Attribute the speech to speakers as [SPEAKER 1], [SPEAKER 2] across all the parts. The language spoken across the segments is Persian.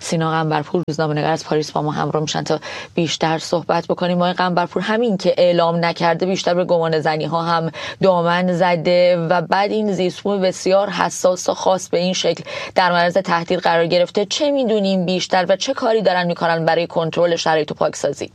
[SPEAKER 1] سینا قنبرپور روزنامه‌نگار از پاریس با ما همراه میشن تا بیشتر صحبت بکنیم. آقای قنبرپور، همین که اعلام نکرده بیشتر به گمان زنی ها هم دامن زده و بعد این زیستبوم بسیار حساس و خاص به این شکل در معرض تهدید قرار گرفته، چه میدونیم بیشتر و چه کاری دارن میکنن برای کنترل شرایط و پاکسازی؟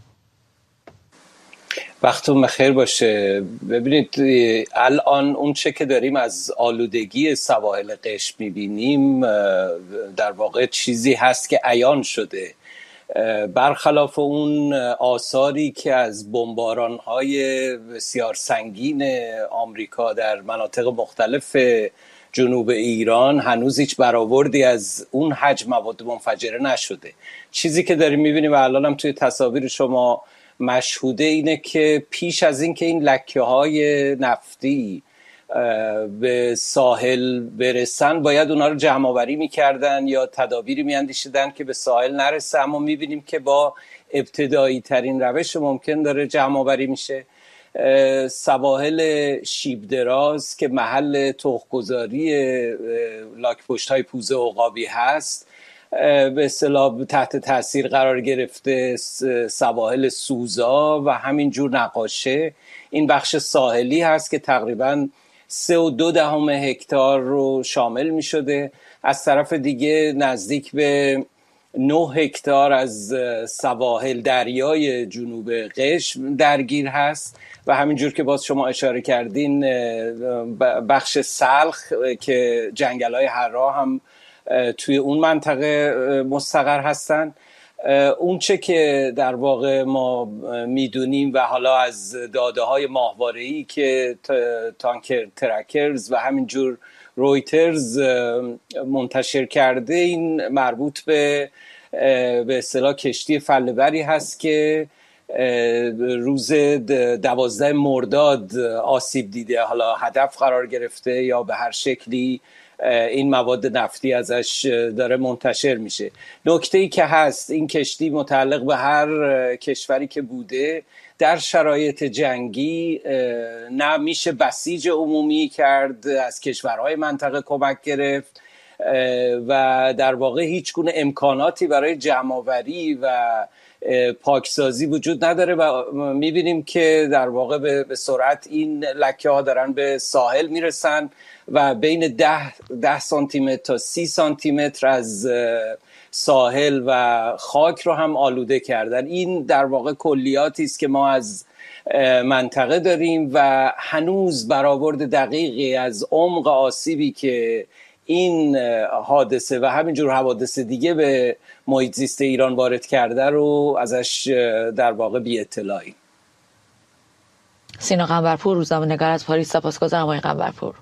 [SPEAKER 2] وقتتون بخیر باشه. ببینید الان اون چه که داریم از آلودگی سواحل قشم میبینیم در واقع چیزی هست که عیان شده، برخلاف اون آثاری که از بمباران‌های بسیار سنگین آمریکا در مناطق مختلف جنوب ایران هنوز هیچ برآوردی از اون حجم مواد منفجره نشده. چیزی که داریم میبینیم و الان هم توی تصاویر شما مشهوده اینه که پیش از این که این لکه‌های نفتی به ساحل برسن باید اونا رو جمع آوری میکردن یا تدابیری میاندیشیدن که به ساحل نرسه، اما میبینیم که با ابتدایی ترین روش ممکن داره جمع آوری میشه. سواحل شیب دراز که محل تخم‌گذاری لاک‌پشت‌های پوزه عقابی هست به اصطلاح تحت تاثیر قرار گرفته، سواحل سوزا و همینجور نقاشه. این بخش ساحلی هست که تقریباً 3.2 هکتار رو شامل می شده. از طرف دیگه نزدیک به 9 هکتار از سواحل دریای جنوب قشم درگیر هست و همینجور که باز شما اشاره کردین بخش سلخ که جنگل‌های حرا هم توی اون منطقه مستقر هستن. اون چه که در واقع ما میدونیم و حالا از داده های ماهواره‌ای که تانکر ترکرز و همینجور رویترز منتشر کرده، این مربوط به اصطلاح کشتی فله‌بری هست که روز 12 مرداد آسیب دیده، حالا هدف قرار گرفته یا به هر شکلی این مواد نفتی ازش داره منتشر میشه. نکته‌ای که هست، این کشتی متعلق به هر کشوری که بوده در شرایط جنگی نه میشه بسیج عمومی کرد، از کشورهای منطقه کمک گرفت و در واقع هیچ گونه امکاناتی برای جمع‌آوری و پاکسازی وجود نداره و میبینیم که در واقع به سرعت این لکه ها دارن به ساحل میرسن و بین 10 سانتی متر تا 30 سانتی متر از ساحل و خاک رو هم آلوده کردن. این در واقع کلیاتی است که ما از منطقه داریم و هنوز برآورد دقیقی از عمق آسیبی که این حادثه و همینجور حوادث دیگه به محیط زیست ایران وارد کرده رو ازش در واقع بی اطلاعی.
[SPEAKER 1] سینا قنبرپور روزنامه‌نگار از پاریس، سپاسگزارم آقای قنبرپور.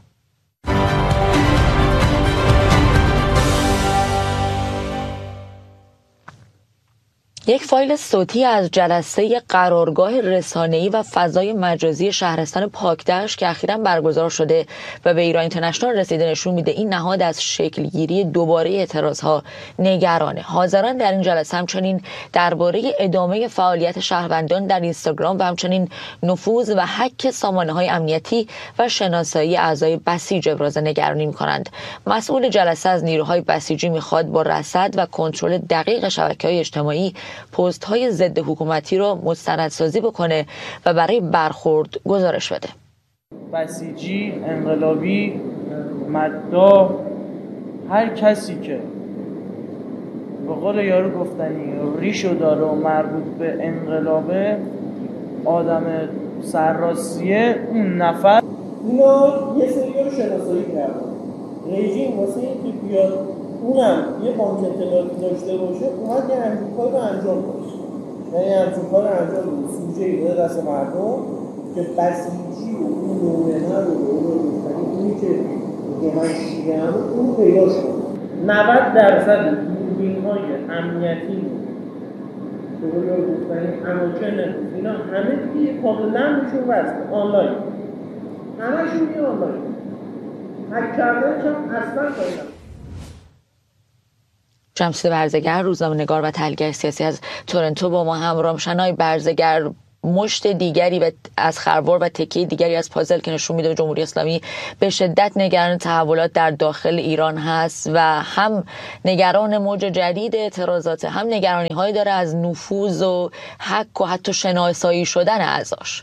[SPEAKER 1] یک فایل صوتی از جلسه قرارگاه رسانه‌ای و فضای مجازی شهرستان پاکدشت که اخیراً برگزار شده و به ایران اینترنشنال رسیده نشون میده این نهاد از شکلگیری دوباره اعتراضها نگرانه. حاضران در این جلسه همچنین درباره ادامه فعالیت شهروندان در اینستاگرام و همچنین نفوذ و هک سامانه‌های امنیتی و شناسایی اعضای بسیج ابراز نگرانی می‌کنند. مسئول جلسه از نیروهای بسیجی می‌خواد با رصد و کنترل دقیق شبکه‌های اجتماعی پست های ضد حکومتی رو مستندسازی بکنه و برای برخورد گزارش بده.
[SPEAKER 3] بسیجی، انقلابی، مداح، هر کسی که به قول یارو گفتنی ریشو داره و مربوط به انقلابه، آدم سرراستیه، اون نفر
[SPEAKER 4] اینا یه سری رو شناسایی کردن. رژیم واسه این که بیاد اونم یه بانک اطلاعاتی داشته باشه اومد یه همچین کار رو انجام باشه، یعنی همچین کار رو انجام باشه سوژه ایده دست مردم که بسیجی و اون نومنه رو اونی که من شیعه هم اون پیدا شد. 90% دوربین‌های امنیتی به قول گفتنی اماکن اینا همه دیگه کاملا میشون وصله آنلاین، همه‌شون میگه آنلاین، هک کردنش هم اصلا کاری نداره.
[SPEAKER 1] شمس برزگر روزنامه‌نگار و تحلیلگر سیاسی از تورنتو با ما همراه میشن. برزگر، مشت دیگری و از خروار و تکه دیگری از پازل که نشون میده جمهوری اسلامی به شدت نگران تحولات در داخل ایران هست و هم نگران موج جدید اعتراضات، هم نگرانی هایی داره از نفوذ و حق و حتی شناسایی شدن اعضاش.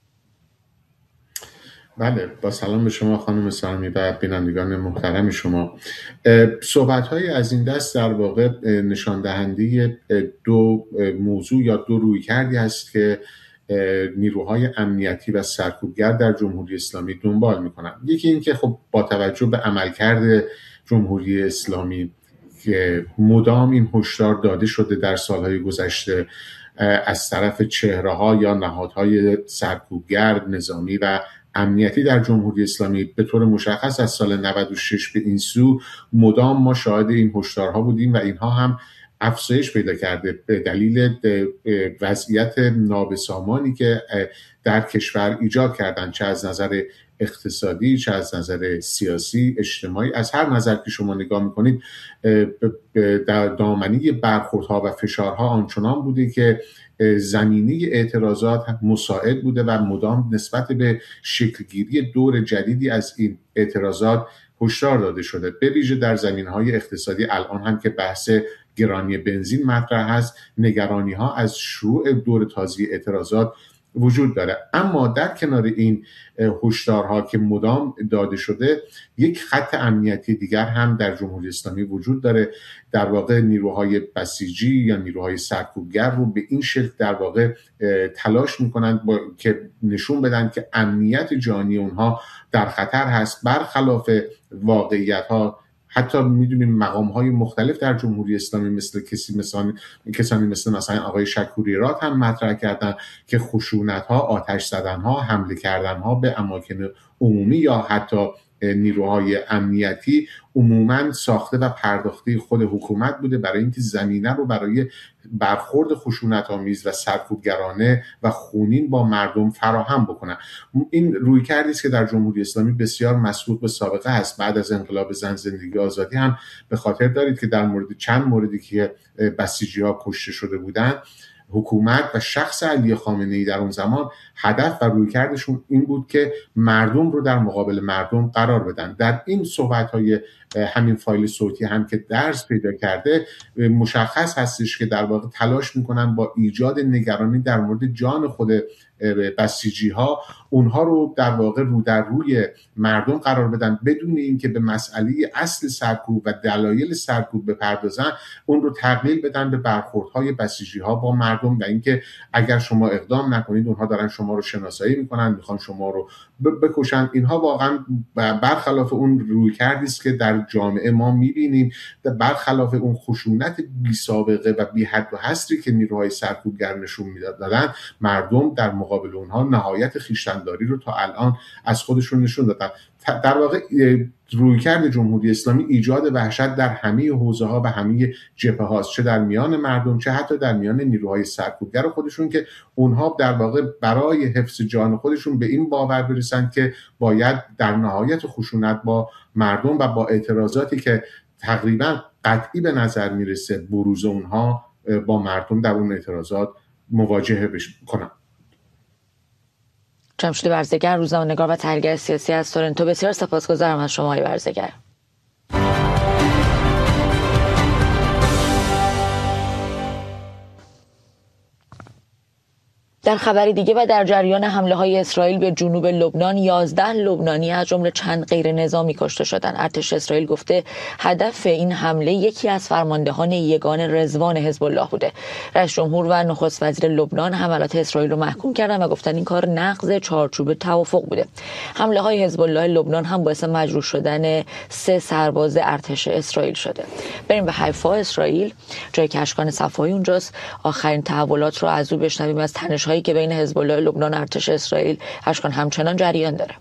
[SPEAKER 5] بله، با سلام به شما خانم سارمی و بینندگان محترم شما. صحبت‌های از این دست در واقع نشان دهنده دو موضوع یا دو رویکردی است که نیروهای امنیتی و سرکوبگر در جمهوری اسلامی دنبال می‌کنند. یکی این که خب با توجه به عملکرد جمهوری اسلامی که مدام این هشدار داده شده در سالهای گذشته از طرف چهره‌ها یا نهادهای سرکوبگر، نظامی و امنیتی در جمهوری اسلامی، به طور مشخص از سال 96 به این سو مدام ما شاهد این هشدارها بودیم و اینها هم افزایش پیدا کرده به دلیل وضعیت نابسامانی که در کشور ایجاد کردن، چه از نظر اقتصادی، چه از نظر سیاسی، اجتماعی. از هر نظر که شما نگاه میکنید در دامنه برخوردها و فشارها آنچنان بوده که زمینه اعتراضات مساعد بوده و مدام نسبت به شکلگیری دور جدیدی از این اعتراضات هشدار داده شده، به ویژه در زمینه‌های اقتصادی. الان هم که بحث گرانی بنزین مطرح هست، نگرانی ها از شروع دور تازه اعتراضات وجود داره. اما در کنار این هشدارها که مدام داده شده، یک خط امنیتی دیگر هم در جمهوری اسلامی وجود داره. در واقع نیروهای بسیجی یا نیروهای سرکوبگر رو به این شکل در واقع تلاش میکنند که نشون بدن که امنیت جانی اونها در خطر هست، برخلاف واقعیت ها. حتی میدونیم مقام‌های مختلف در جمهوری اسلامی مثل کسانی مثل مثلا آقای شکوری راد هم مطرح کردن که خشونت‌ها، آتش زدن‌ها، حمله کردن‌ها به اماکن عمومی یا حتی نیروهای امنیتی عموماً ساخته و پرداخته خود حکومت بوده برای اینکه زمینه رو برای برخورد خشونت‌آمیز و سرکوبگرانه و خونین با مردم فراهم بکنن. این رویکردی است که در جمهوری اسلامی بسیار مسبوق به سابقه هست. بعد از انقلاب زن زندگی آزادی هم به خاطر دارید که در مورد چند موردی که بسیجی‌ها کشته شده بودند، حکومت و شخص علی خامنه‌ای در اون زمان هدف و رویکردشون این بود که مردم رو در مقابل مردم قرار بدن. در این صحبت‌های همین فایل صوتی هم که درس پیدا کرده، مشخص هستش که در واقع تلاش میکنن با ایجاد نگرانی در مورد جان خود بسیجی ها اونها رو در واقع رو در روی مردم قرار بدن، بدون اینکه به مسئله اصل سرکوب و دلایل سرکوب بپردازن، اون رو تقلیل بدن به برخوردهای بسیجی ها با مردم و اینکه اگر شما اقدام نکنید اونها دارن شما رو شناسایی میکنن، میخوان شما رو بکشن. اینها واقعا برخلاف اون رویکردی است که در جامعه ما میبینیم، برخلاف اون خشونت بی سابقه و بی حد و حصری که نیروهای سرکوبگر نشون میدادن. مردم در مقابل اونها نهایت خویشتن‌داری رو تا الان از خودشون نشون دادن. در واقع رویکرد جمهوری اسلامی ایجاد وحشت در همه حوزه‌ها و همه جبهه‌هاست، چه در میان مردم چه حتی در میان نیروهای سرکوبگر خودشون، که اونها در واقع برای حفظ جان خودشون به این باور برسن که باید در نهایت خشونت با مردم و با اعتراضاتی که تقریبا قطعی به نظر میرسه بروز اونها با مردم در اون اعتراضات مواجهه کنن.
[SPEAKER 1] جمشید برزگر، روزنامه‌نگار و تحلیلگر سیاسی از تورنتو. بسیار سپاسگزارم از شما آقای برزگر. در خبری دیگه و در جریان حمله‌های اسرائیل به جنوب لبنان، 11 لبنانی از جمله چند غیر نظامی کشته شدند. ارتش اسرائیل گفته هدف این حمله یکی از فرماندهان یگان رضوان حزب الله بوده. رئیس جمهور و نخست وزیر لبنان حملات اسرائیل رو محکوم کردند و گفتن این کار نقض چارچوب توافق بوده. حمله‌های حزب الله لبنان هم باعث مجروح شدن 3 سرباز ارتش اسرائیل شده. بریم به حیفا، اسرائیل، جایی که اشکان صفایی اونجاست. آخرین تحولات رو از او بشنویم از تنش‌هایی که بین حزب الله لبنان و ارتش اسرائیل. اشکان همچنان جریان داره.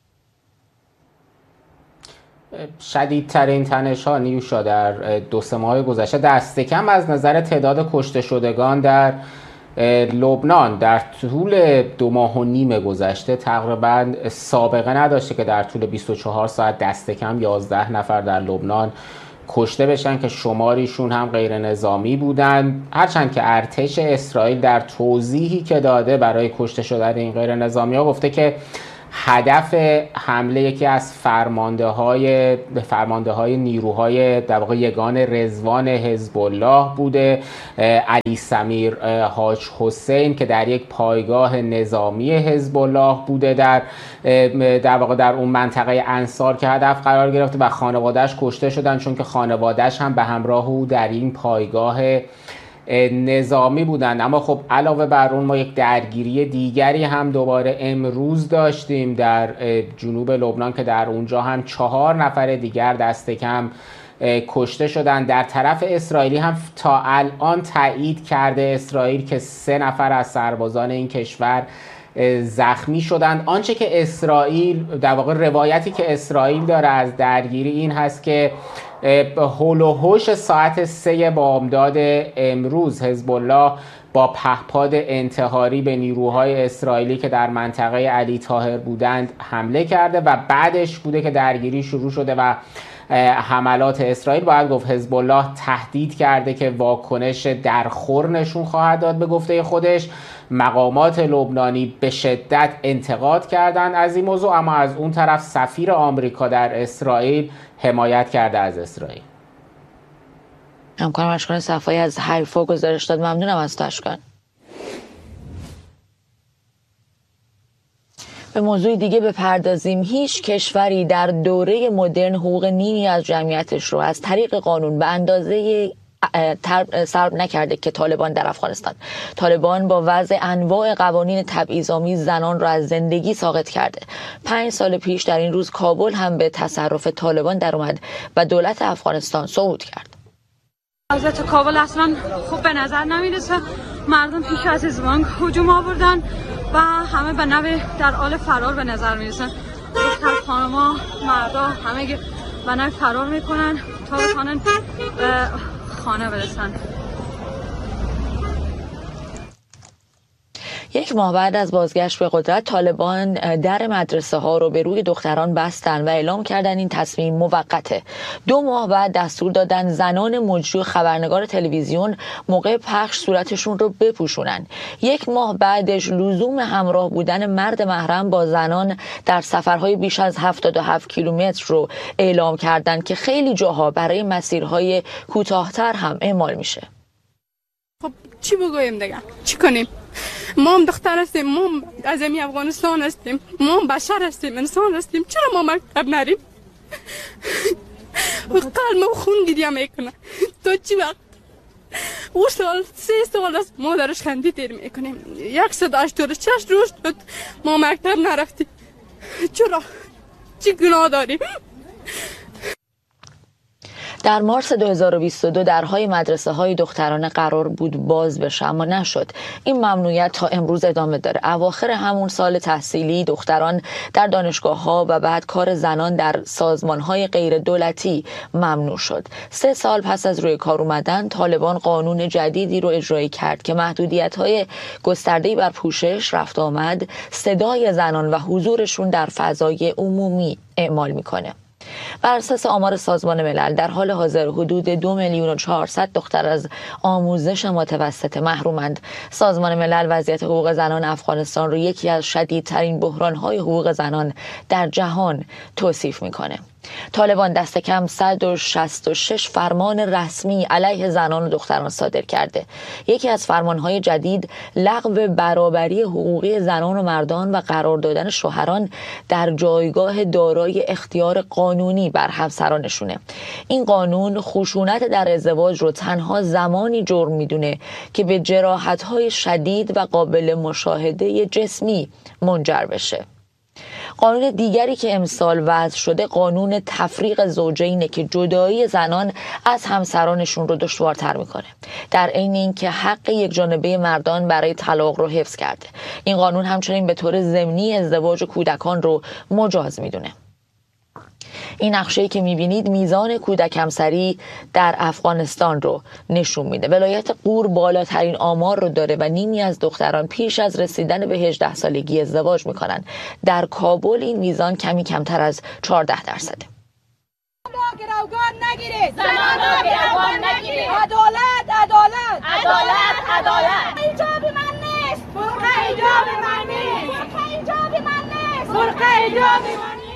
[SPEAKER 6] شدیدترین تنش‌ها نیوشا در 2-3 ماه گذشته دست کم از نظر تعداد کشته شدگان در لبنان در طول 2.5 ماه گذشته تقریبا سابقه نداشته که در طول 24 ساعت دست کم 11 نفر در لبنان کشته بشن که شماریشون هم غیر نظامی بودن، هرچند که ارتش اسرائیل در توضیحی که داده برای کشته شدن این غیر نظامی ها گفته که هدف حمله یکی از فرمانده های نیروهای در واقع یگان رضوان حزب الله بوده، علی سمیر حاج حسین، که در یک پایگاه نظامی حزب الله بوده در واقع در اون منطقه انصار که هدف قرار گرفته و خانواده‌اش کشته شدن، چون که خانواده‌اش هم به همراه او در این پایگاه نظامی بودند. اما خب علاوه بر اون ما یک درگیری دیگری هم دوباره امروز داشتیم در جنوب لبنان که در اونجا هم 4 نفر دیگر دست کم کشته شدند. در طرف اسرائیلی هم تا الان تایید کرده اسرائیل که 3 نفر از سربازان این کشور زخمی شدند. آنچه که اسرائیل در واقع روایتی که اسرائیل داره از درگیری این هست که هول و هوش ساعت 3 بامداد امروز حزب الله با پهپاد انتحاری به نیروهای اسرائیلی که در منطقه علی طاهر بودند حمله کرده و بعدش بوده که درگیری شروع شده و حملات اسرائیل. باید گفت حزب الله تهدید کرده که واکنش درخور نشون خواهد داد به گفته خودش. مقامات لبنانی به شدت انتقاد کردند از این موضوع، اما از اون طرف سفیر آمریکا در اسرائیل حمایت کرده از اسرائیل.
[SPEAKER 1] همکارم اشکان صفایی از حیفا گزارش داد. ممنونم از تو اشکان. به موضوع دیگه بپردازیم. هیچ کشوری در دوره مدرن حقوق نیمی از جمعیتش رو از طریق قانون به اندازه سلب نکرده که طالبان در افغانستان. طالبان با وضع انواع قوانین تبعیض‌آمیز زنان را از زندگی ساقط کرده. 5 سال پیش در این روز کابل هم به تصرف طالبان در اومد و دولت افغانستان صعود کرد.
[SPEAKER 7] وضعیت کابل اصلا خوب به نظر نمیرسه. مردم پیش از زمان هجوم آوردن و همه به نوع در حال فرار به نظر میرسن. دختر خانما، مردا همه به نوع فرار میکنن تا بتونن به خانه برسن.
[SPEAKER 1] 1 ماه بعد از بازگشت به قدرت، طالبان در مدرسه ها رو به روی دختران بستن و اعلام کردن این تصمیم موقته. 2 ماه بعد دستور دادن زنان مجری و خبرنگار تلویزیون موقع پخش صورتشون رو بپوشونن. 1 ماه بعدش لزوم همراه بودن مرد محرم با زنان در سفرهای بیش از 77 کیلومتر رو اعلام کردن که خیلی جاها برای مسیرهای کوتاه‌تر هم اعمال میشه.
[SPEAKER 8] خب چی بگویم دیگه؟ چی کنیم؟ ما هم دختر هستیم، ما هم از افغانستان هستیم، ما هم بشر هستیم، انسان هستیم. چرا ما مکتب نریم؟ قلب و خون گریه میکنه. تا چی وقت؟ او سال 3 سال است ما درش خندیدیم میکنیم. 186 روز شد ما مکتب نرفتیم. چرا؟ چی گناه داریم؟
[SPEAKER 1] در مارس 2022 درهای مدرسه های دخترانه قرار بود باز بشه، اما نشد. این ممنوعیت تا امروز ادامه داره. اواخر همون سال تحصیلی دختران در دانشگاه ها و بعد کار زنان در سازمان های غیر دولتی ممنوع شد. 3 سال پس از روی کار اومدن، طالبان قانون جدیدی رو اجرایی کرد که محدودیت های گسترده‌ای بر پوشش، رفت آمد، صدای زنان و حضورشون در فضای عمومی اعمال میکنه. بر اساس آمار سازمان ملل در حال حاضر حدود 2,400,000 دختر از آموزش متوسطه محرومند. سازمان ملل وضعیت حقوق زنان افغانستان رو یکی از شدیدترین بحران‌های حقوق زنان در جهان توصیف میکنه. طالبان دست کم 166 فرمان رسمی علیه زنان و دختران صادر کرده. یکی از فرمانهای جدید لغو برابری حقوقی زنان و مردان و قرار دادن شوهران در جایگاه دارای اختیار قانونی بر همسرانشونه. این قانون خشونت در ازدواج رو تنها زمانی جرم میدونه که به جراحت‌های شدید و قابل مشاهده جسمی منجر بشه. قانون دیگری که امسال وضع شده قانون تفریق زوجینه که جدایی زنان از همسرانشون رو دشوارتر میکنه، در عین اینکه حق یک جانبه مردان برای طلاق رو حفظ کرده. این قانون همچنین به طور ضمنی ازدواج کودکان رو مجاز میدونه. این نقشه‌ای که می‌بینید میزان کودک همسری در افغانستان رو نشون میده. ولایت غور بالاترین آمار رو داره و نیمی از دختران پیش از رسیدن به 18 سالگی ازدواج میکنن. در کابل این میزان کمی کمتر از 14%.
[SPEAKER 9] را گروگان نگیرید، زنان را گروگان نگیرید. عدالت عدالت عدالت عدالت. حجاب من نیست، برقع حجاب من نیست، برقع حجاب من نیست، برقع حجاب من نیست.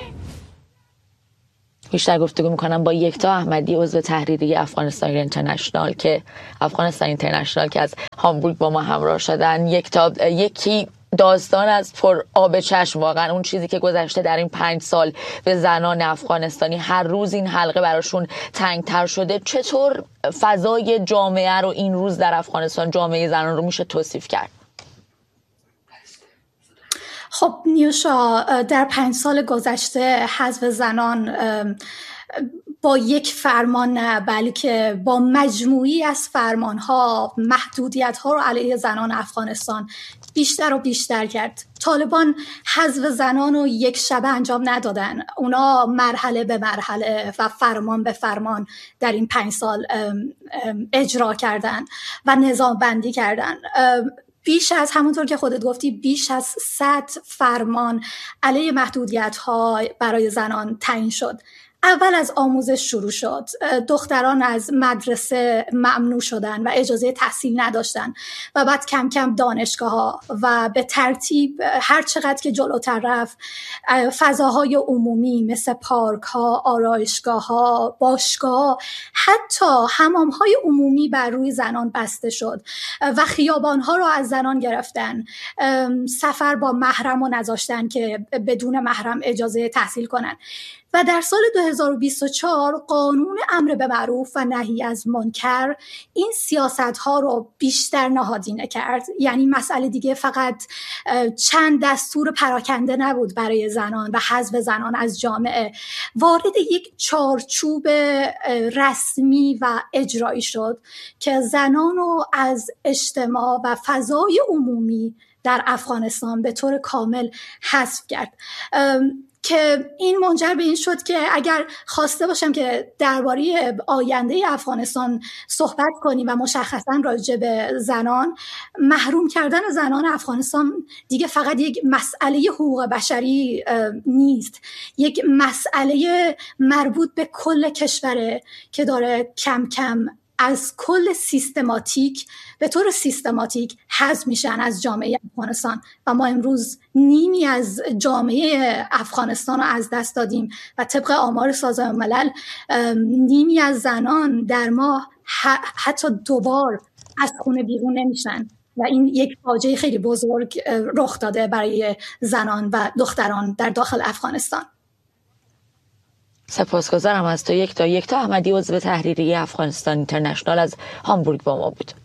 [SPEAKER 1] بیشتر گفتگو میکنم با یکتا احمدی، عضو تحریریه افغانستان اینترنشنال که از هامبورگ با ما همراه شدن. یکی داستان از پر آب چشم، واقعا اون چیزی که گذشته در این 5 سال به زنان افغانستانی، هر روز این حلقه براشون تنگتر شده. چطور فضای جامعه رو این روز در افغانستان، جامعه زنان رو میشه توصیف کرد؟
[SPEAKER 10] خب نیوشا، در 5 سال گذشته حذف زنان با یک فرمان نه، بلکه با مجموعی از فرمانها محدودیت‌ها رو علیه زنان افغانستان بیشتر و بیشتر کرد. طالبان حذف زنان رو یک شبه انجام ندادن، اونا مرحله به مرحله و فرمان به فرمان در این 5 سال اجرا کردن و نظام بندی کردن. بیش از، همونطور که خودت گفتی، بیش از 100 فرمان علیه محدودیت‌ها برای زنان تعیین شد. اول از آموزش شروع شد، دختران از مدرسه ممنوع شدن و اجازه تحصیل نداشتن و بعد کم کم دانشگاه‌ها و به ترتیب هر چقدر که جلوتر رفت فضاهای عمومی مثل پارک‌ها، آرایشگاه‌ها، باشگاه‌ها، حتی حمام‌های عمومی بر روی زنان بسته شد و خیابان‌ها رو از زنان گرفتن. سفر با محرم رو نذاشتن که بدون محرم اجازه تحصیل کنن. و در سال 2024 قانون امر به معروف و نهی از منکر این سیاست‌ها رو بیشتر نهادینه کرد. یعنی مسئله دیگه فقط چند دستور پراکنده نبود برای زنان و حذف زنان از جامعه، وارد یک چارچوب رسمی و اجرایی شد که زنان رو از اجتماع و فضای عمومی در افغانستان به طور کامل حذف کرد. که این منجر به این شد که اگر خواسته باشم که درباره آینده افغانستان صحبت کنیم و مشخصا راجع به زنان، محروم کردن زنان افغانستان دیگه فقط یک مسئله حقوق بشری نیست، یک مسئله مربوط به کل کشوره که داره کم کم از کل به طور سیستماتیک حذف میشن از جامعه افغانستان و ما امروز نیمی از جامعه افغانستان رو از دست دادیم و طبق آمار سازمان ملل نیمی از زنان در ماه حتی 2 بار از خونه بیرون نمیشن و این یک فاجعه خیلی بزرگ رخ داده برای زنان و دختران در داخل افغانستان.
[SPEAKER 1] سپاسگزارم از تو یکتا احمدی، عضو تحریریه افغانستان اینترنشنال از هامبورگ با ما بود.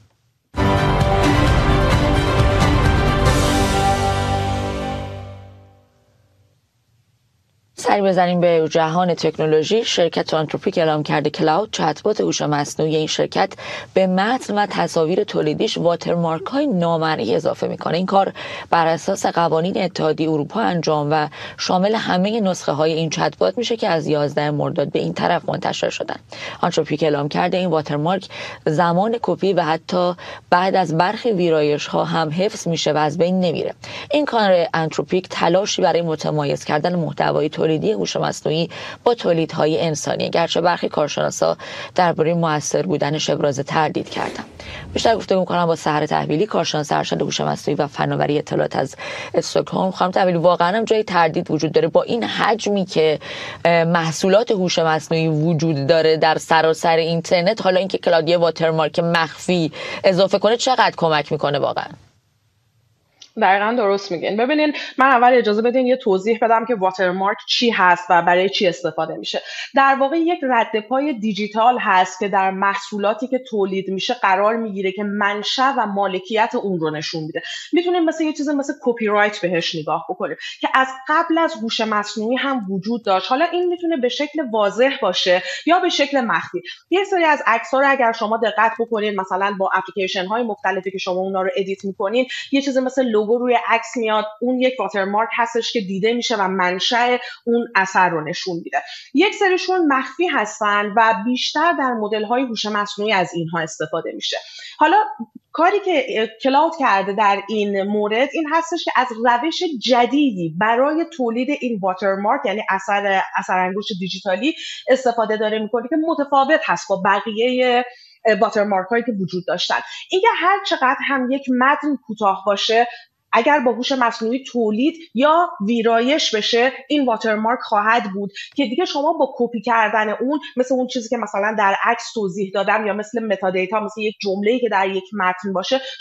[SPEAKER 1] سری بزنیم به جهان تکنولوژی. شرکت آنتروپیک اعلام کرده کلاود، چت‌بات هوش مصنوعی این شرکت به متن و تصاویر تولیدیش واترمارک‌های نامرئی اضافه میکنه. این کار بر اساس قوانین اتحادیه اروپا انجام و شامل همه نسخه‌های این چت‌بات میشه که از 11 مرداد به این طرف منتشر شدن. آنتروپیک اعلام کرده این واترمارک زمان کپی و حتی بعد از برخی ویرایش‌ها هم حفظ میشه و از بین نمیره. این کار آنتروپیک تلاشی برای متمایز کردن محتوای تولیدی هوش مصنوعی با تولیدهای انسانی، گرچه برخی کارشناسا درباره موثر بودنش ابراز تردید کردند. بیشتر گفتگو می‌کنم با سحر تحویلی، کارشناس ارشد هوش مصنوعی و فناوری اطلاعات از استکهلم. خانم تحویلی، واقعا هم جای تردید وجود داره با این حجمی که محصولات هوش مصنوعی وجود داره در سراسر اینترنت، حالا اینکه کلاود یه واترمارک مخفی اضافه کنه چقدر کمک میکنه واقعا؟
[SPEAKER 11] دقیقاً درست میگین. ببینین، من اول اجازه بدین یه توضیح بدم که واترمارک چی هست و برای چی استفاده میشه. در واقع یک ردپای دیجیتال هست که در محصولاتی که تولید میشه قرار میگیره که منشأ و مالکیت اون رو نشون میده. میتونیم مثل یه چیز مثل کپی رایت بهش نگاه بکنیم که از قبل از هوش مصنوعی هم وجود داشت. حالا این میتونه به شکل واضح باشه یا به شکل مخفی. یه سری از عکس‌ها رو اگر شما دقت بکنید، مثلا با اپلیکیشن های مختلفی که شما اونا رو ادیت میکنین، یه چیز مثل لوگو روی عکس میاد، اون یک واترمارک هستش که دیده میشه و منشأ اون اثر رو نشون میده. یک سریشون مخفی هستن و بیشتر در مدل‌های هوش مصنوعی از اینها استفاده میشه. حالا کاری که کلاود کرده در این مورد این هستش که از روش جدیدی برای تولید این واترمارک، یعنی اثر انگشت دیجیتالی استفاده داره میکنه که متفاوت هست با بقیه واترمارک هایی که وجود داشتن. اینکه هر چقدر هم یک متن کوتاه باشه، اگر با هوش مصنوعی تولید یا ویرایش بشه، این واترمارک خواهد بود که دیگه شما با کپی کردن اون، مثل اون چیزی که مثلا در عکس توضیح دادم یا مثل متادیتا، مثل یک جمله‌ای که در یک متن باشه،